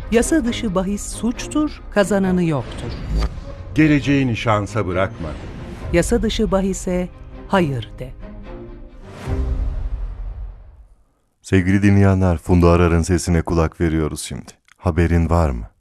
Yasa dışı bahis suçtur, kazananı yoktur. Geleceğini şansa bırakma. Yasa dışı bahise hayır de. Sevgili dinleyenler, Funda Arar'ın sesine kulak veriyoruz şimdi. Haberin var mı?